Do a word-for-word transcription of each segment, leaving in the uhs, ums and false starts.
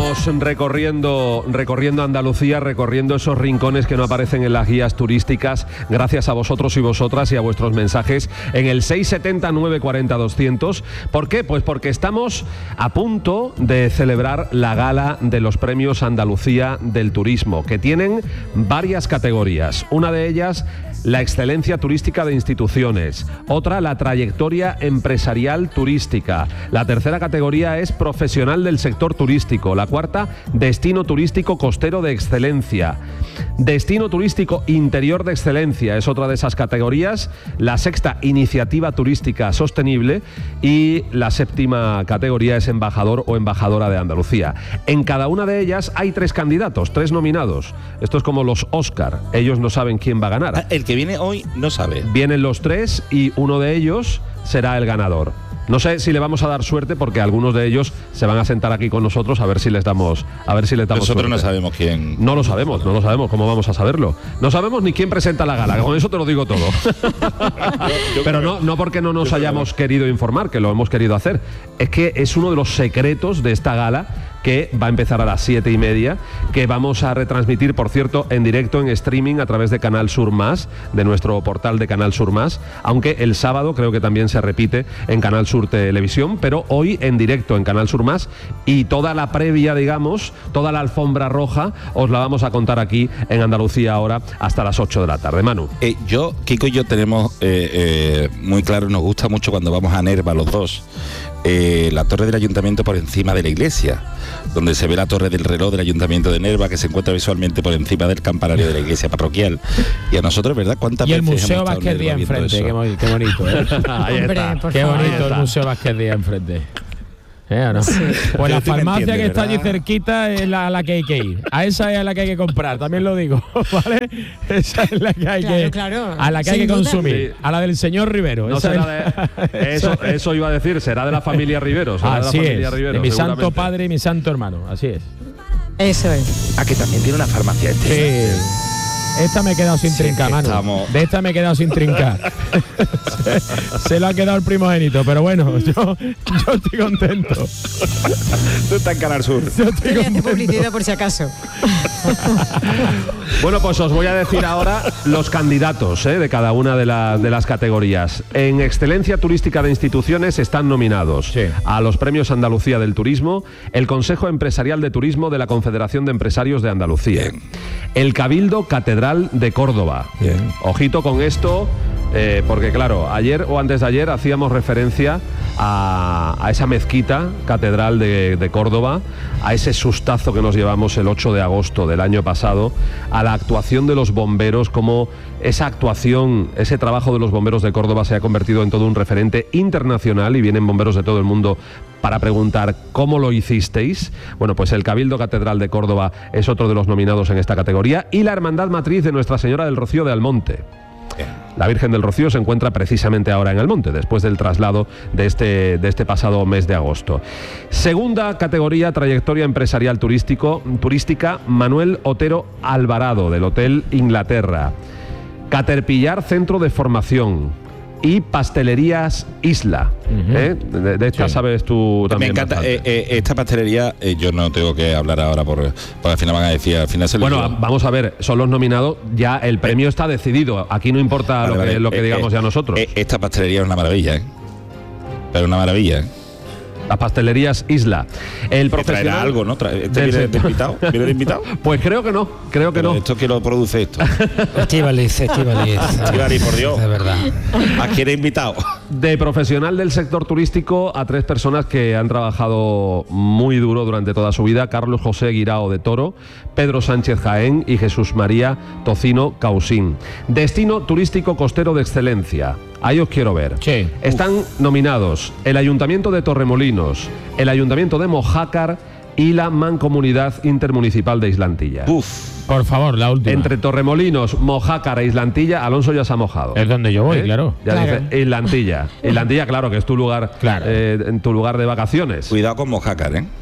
Seguimos recorriendo, recorriendo Andalucía, recorriendo esos rincones que no aparecen en las guías turísticas, gracias a vosotros y vosotras y a vuestros mensajes en el seis setenta, nueve cuarenta, doscientos. ¿Por qué? Pues porque estamos a punto de celebrar la gala de los premios Andalucía del Turismo, que tienen varias categorías. Una de ellas, la excelencia turística de instituciones. Otra, la trayectoria empresarial turística. La tercera categoría es profesional del sector turístico. La cuarta, destino turístico costero de excelencia. Destino turístico interior de excelencia es otra de esas categorías. La sexta, iniciativa turística sostenible. Y la séptima categoría es embajador o embajadora de Andalucía. En cada una de ellas hay tres candidatos, tres nominados. Esto es como los Oscar. Ellos no saben quién va a ganar. El que viene hoy no sabe. Vienen los tres y uno de ellos será el ganador. No sé si le vamos a dar suerte porque algunos de ellos se van a sentar aquí con nosotros a ver si les damos, a ver si les damos Nosotros suerte. no sabemos quién. No lo sabemos, no lo sabemos. ¿Cómo vamos a saberlo? No sabemos ni quién presenta la gala. Con eso te lo digo todo. Pero no, no porque no nos hayamos querido informar, que lo hemos querido hacer. Es que es uno de los secretos de esta gala, que va a empezar a las siete y media, que vamos a retransmitir, por cierto, en directo, en streaming, a través de Canal Sur Más, de nuestro portal de Canal Sur Más, aunque el sábado creo que también se repite en Canal Sur Televisión, pero hoy en directo en Canal Sur Más, y toda la previa, digamos, toda la alfombra roja, os la vamos a contar aquí en Andalucía ahora hasta las ocho de la tarde. Manu. Eh, yo, Kiko y yo tenemos eh, eh, muy claro, nos gusta mucho cuando vamos a Nerva los dos, Eh, la torre del ayuntamiento por encima de la iglesia, donde se ve la torre del reloj del ayuntamiento de Nerva, que se encuentra visualmente por encima del campanario de la iglesia parroquial. Y a nosotros, ¿verdad? ¿Cuántas y veces el Museo hemos estado Vázquez Díaz enfrente? Qué, qué bonito, ¿eh? Ahí está. Hombre, por Qué favor. bonito el Museo Vázquez Díaz enfrente. ¿Eh, o no? Sí. Pues la Pero tú me farmacia entiendes, que está ¿verdad? allí cerquita es la a la que hay que ir. A esa es a la que hay que comprar, también lo digo, ¿vale? Esa es la que hay Claro, que claro. a la que hay Sin que duda. consumir, a la del señor Rivero. No Esa será es- de, eso, eso iba a decir, será de la familia Rivero. Será Así de la familia es, Rivero, de mi santo seguramente. padre y mi santo hermano, así es. Eso es. Ah, que también tiene una farmacia este. Sí. Esta me he quedado sin Sí, trincar, que Manu. estamos- De esta me he quedado sin trincar. se, se lo ha quedado el primogénito, pero bueno, yo, yo estoy contento. Tú estás en Canal Sur. Yo estoy Yo le hace contento. publicidad por si acaso. Bueno, pues os voy a decir ahora los candidatos ¿eh? de cada una de, la- de las categorías. En excelencia turística de instituciones están nominados Sí. a los premios Andalucía del Turismo, el Consejo Empresarial de Turismo de la Confederación de Empresarios de Andalucía, Bien. el Cabildo Catedral de Córdoba. Bien. Ojito con esto, eh, porque claro, ayer o antes de ayer hacíamos referencia a, a esa mezquita catedral de, de Córdoba, a ese sustazo que nos llevamos el ocho de agosto del año pasado, a la actuación de los bomberos, como esa actuación, ese trabajo de los bomberos de Córdoba se ha convertido en todo un referente internacional y vienen bomberos de todo el mundo para preguntar cómo lo hicisteis. Bueno, pues el Cabildo Catedral de Córdoba es otro de los nominados en esta categoría, y la Hermandad Matriz de Nuestra Señora del Rocío de Almonte. La Virgen del Rocío se encuentra precisamente ahora en Almonte, después del traslado de este, de este pasado mes de agosto. Segunda categoría, trayectoria empresarial turístico, turística, Manuel Otero Alvarado, del Hotel Inglaterra. Caterpillar Centro de Formación. Y Pastelerías Isla. Ujú. ¿eh? De, de esta Sí. sabes tú Me también encanta bastante. eh, eh, esta pastelería. eh, yo no tengo que hablar ahora por, porque al final van a decir, al final se lo Bueno, digo. vamos a ver, son los nominados, ya el premio está decidido. Aquí no importa Vale, lo, vale. que, lo que Eh, digamos eh, ya nosotros. eh, esta pastelería es una maravilla, ¿eh? Pero una maravilla, ¿eh? Las Pastelerías Isla. El Que profesional traerá algo, ¿no? Trae- ¿Este del viene de sector- invitado? ¿Viene de invitado? Pues creo que no, creo que Pero no. Esto que lo produce esto. Estíbaliz, Estíbaliz. Estíbaliz, por Dios. De verdad. ¿A quién he invitado? De profesional del sector turístico a tres personas que han trabajado muy duro durante toda su vida: Carlos José Guirao de Toro, Pedro Sánchez Jaén y Jesús María Tocino Causín. Destino turístico costero de excelencia. Ahí os quiero ver. Sí. Están nominados el Ayuntamiento de Torremolinos, el Ayuntamiento de Mojácar y la Mancomunidad Intermunicipal de Islantilla. Uf. Por favor, la última. Entre Torremolinos, Mojácar e Islantilla, Alonso ya se ha mojado. Es donde yo voy, ¿Eh? claro. Ya Claro. dice Islantilla. Islantilla, claro, que es tu lugar, Claro. eh, en tu lugar de vacaciones. Cuidado con Mojácar, ¿eh?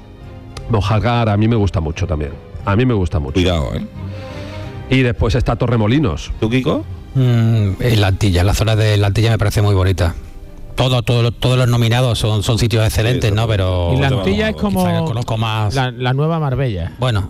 Mojácar a mí me gusta mucho también. A mí me gusta mucho. Cuidado, ¿eh? Y después está Torremolinos. ¿Tú, Kiko? Mm, en la Antilla, la zona de la Antilla me parece muy bonita. todo, todo, todos los nominados son, son sitios excelentes, Sí, ¿no? Pero Y la Antilla es como quizá conozco más. la, la nueva Marbella. Bueno,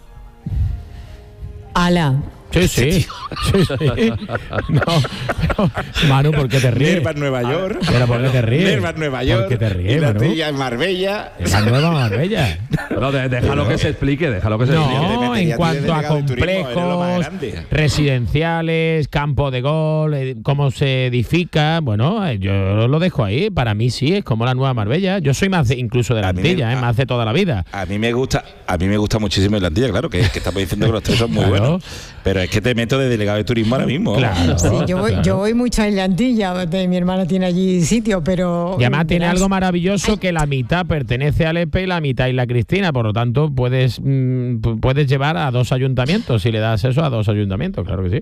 Ala. Sí, sí. sí, sí. No, no. Manu, ¿por qué te ríes? Nerva en Nueva York. Pero ¿por qué te ríes? Nerva en Nueva York. ¿Por qué te ríes, y la Manu? Antilla en Marbella. Es la nueva Marbella. No, de- déjalo que se explique, déjalo que se explique. No, metería en de cuanto a delegado de turismo, eres lo más complejos, grande. residenciales, campo de gol, eh, cómo se edifica, bueno, eh, yo lo dejo ahí. Para mí sí, es como la nueva Marbella. Yo soy más de- incluso de la A mí me- Antilla, eh, a- más de toda la vida. A mí me gusta, a mí me gusta muchísimo la Antilla, claro, que, que estamos diciendo que los tres son muy Claro. buenos. Pero es que te meto de delegado de turismo ahora mismo. Claro. Sí, yo voy, claro. yo voy mucho a Islandilla, de- mi hermana tiene allí sitio, pero... Y además tiene verás, algo maravilloso, que la mitad pertenece al E P y la mitad a Isla Cristina, por lo tanto puedes mm, pu- puedes llevar a dos ayuntamientos si le das eso a dos ayuntamientos, claro que sí.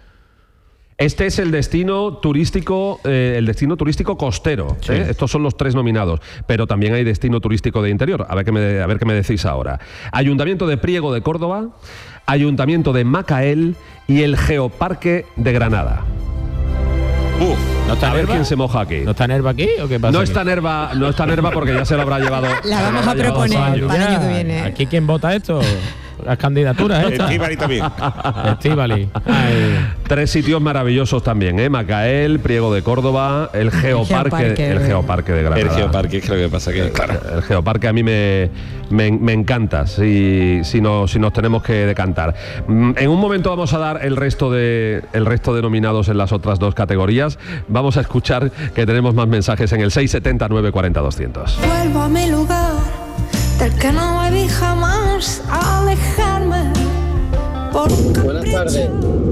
Este es el destino turístico, eh, el destino turístico costero. Sí. ¿eh? Estos son los tres nominados, pero también hay destino turístico de interior. A ver qué me, a ver qué me decís ahora. Ayuntamiento de Priego de Córdoba, Ayuntamiento de Macael y el Geoparque de Granada. Uf, ¿No está A ver Nerva? quién se moja aquí. ¿No está Nerva aquí o qué pasa? No aquí? está Nerva, no está Nerva porque ya se lo habrá llevado. La se lo vamos habrá a llevado proponer. Sánchez. para el año que viene. ¿Aquí quién vota esto? Las candidaturas estas. Estíbaliz también. Estíbaliz. Ay. Tres sitios maravillosos también, ¿eh? Macael, Priego de Córdoba, el Geoparque, Geoparque. el Geoparque de Granada. El Geoparque, es que lo que pasa que, claro. El Geoparque a mí me, me, me encanta, si, si, no, si nos tenemos que decantar. Mm, En un momento vamos a dar el resto, de, el resto de nominados en las otras dos categorías. Vamos a escuchar que tenemos más mensajes en el seis setenta nueve cuarenta doscientos. Vuelvo a mi lugar, del que no debí jamás alejarme. Por Buenas tardes,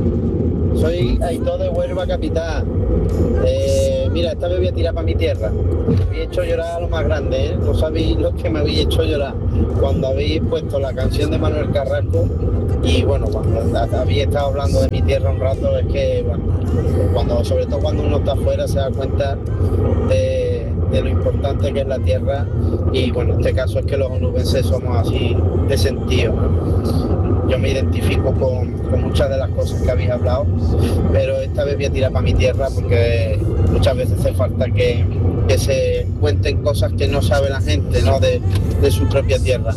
soy Aitor de Huelva Capital. Eh, mira, esta vez voy a tirar para mi tierra. Me habéis hecho llorar a lo más grande, ¿eh? No sabéis lo que me habéis hecho llorar cuando habéis puesto la canción de Manuel Carrasco. Y bueno, cuando habéis estado hablando de mi tierra un rato, es que bueno, cuando, sobre todo cuando uno está afuera se da cuenta de, de lo importante que es la tierra. Y bueno, en este caso es que los onubenses somos así de sentido, ¿no? Yo me identifico con, con muchas de las cosas que habéis hablado, pero esta vez voy a tirar para mi tierra porque muchas veces hace falta que, que se cuenten cosas que no sabe la gente, ¿no? de, de su propia tierra.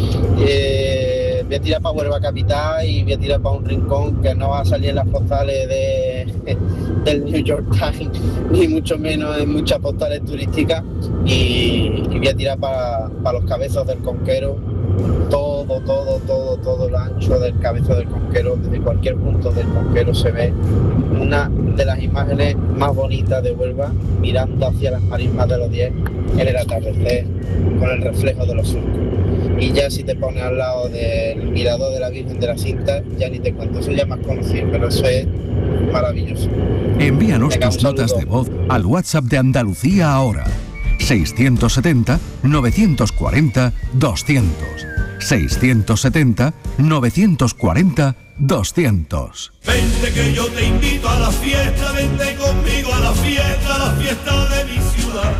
Eh, voy a tirar para Huelva Capital y voy a tirar para un rincón que no va a salir en las postales de, del New York Times, ni mucho menos en muchas postales turísticas, y, y voy a tirar para, para los Cabezos del Conquero. Todo, todo, todo, todo lo ancho del Cabezo del Conquero, desde cualquier punto del Conquero se ve una de las imágenes más bonitas de Huelva, mirando hacia las marismas de los diez en el atardecer, con el reflejo de los surcos. Y ya si te pones al lado del mirador de la Virgen de la Cinta, ya ni te cuento, eso ya es más conocido, pero eso es maravilloso. Envíanos Venga, tus un notas saludo. de voz al WhatsApp de Andalucía ahora. seiscientos setenta, novecientos cuarenta, doscientos. seiscientos setenta, novecientos cuarenta, doscientos. Vente que yo te invito a la fiesta, vente conmigo a la fiesta, a la fiesta de mi ciudad.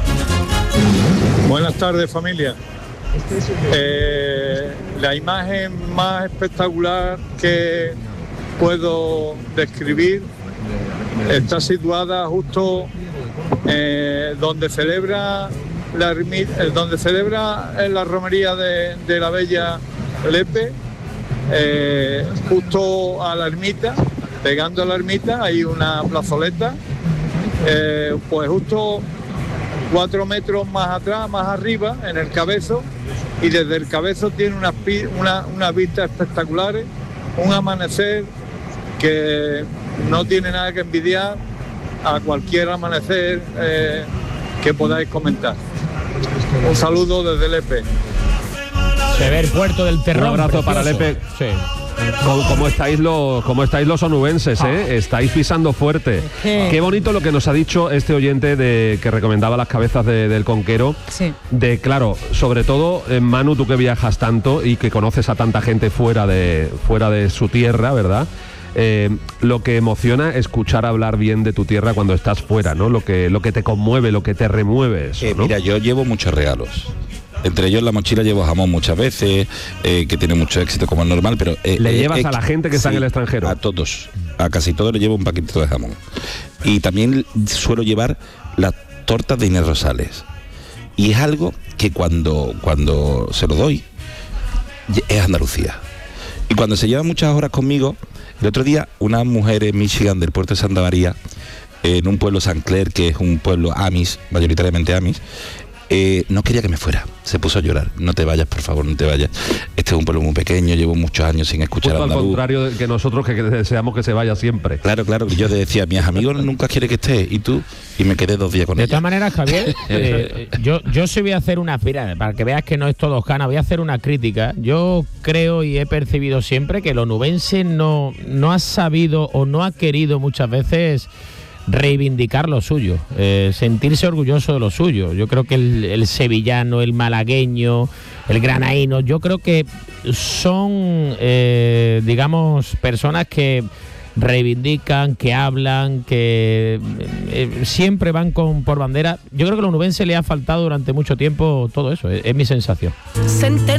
Buenas tardes, familia. Eh, la imagen más espectacular que puedo describir está situada justo eh, donde celebra la ermi- eh, donde celebra eh, la romería de, de la Bella Lepe, eh, justo a la ermita, pegando a la ermita hay una plazoleta, eh, pues justo cuatro metros más atrás, más arriba, en el Cabezo, y desde el Cabezo tiene unas pi- una, unas vistas espectaculares, un amanecer que no tiene nada que envidiar a cualquier amanecer eh, que podáis comentar. Un saludo desde Lepe. Se ve el puerto del Terrón. Un abrazo para precioso. Lepe. Sí. ¿Cómo, cómo estáis los, cómo estáis los onubenses, eh? Estáis pisando fuerte. Sí. Qué bonito lo que nos ha dicho este oyente de que recomendaba las cabezas de- del Conquero. Sí. De claro, sobre todo, eh, Manu, tú que viajas tanto y que conoces a tanta gente fuera de, fuera de su tierra, ¿verdad? Eh, lo que emociona escuchar hablar bien de tu tierra cuando estás fuera, ¿no? Lo que, lo que te conmueve, lo que te remueve eso, Eh, ¿no? mira, yo llevo muchos regalos. Entre ellos en la mochila llevo jamón muchas veces, eh, que tiene mucho éxito como es normal, pero... eh, ¿Le eh, llevas eh, a la gente que está en el extranjero? A todos, a casi todos le llevo un paquetito de jamón. Y también suelo llevar la tortas de Inés Rosales. Y es algo que cuando, cuando se lo doy, es Andalucía. Y cuando se lleva muchas horas conmigo, el otro día una mujer en Michigan, del puerto de Santa María, en un pueblo San Clair, que es un pueblo Amish, mayoritariamente Amish, eh, no quería que me fuera, se puso a llorar. No te vayas, por favor, no te vayas. Este es un pueblo muy pequeño, llevo muchos años sin escuchar Justo andaluz. al contrario de que nosotros, que deseamos que se vaya siempre. Claro, claro, que yo te decía, mis amigos nunca quiere que esté, y tú, y me quedé dos días con De ella. todas maneras, Javier, eh, yo, yo sí voy a hacer una fila, para que veas que no es todo Jana, voy a hacer una crítica. Yo creo y he percibido siempre que el onubense no, no ha sabido o no ha querido muchas veces reivindicar lo suyo, eh, sentirse orgulloso de lo suyo. Yo creo que el, el sevillano, el malagueño, el granaíno, yo creo que son, eh, digamos, personas que reivindican, que hablan, que eh, siempre van con por bandera. Yo creo que a los onubenses le ha faltado durante mucho tiempo todo eso, es, es mi sensación. Centenares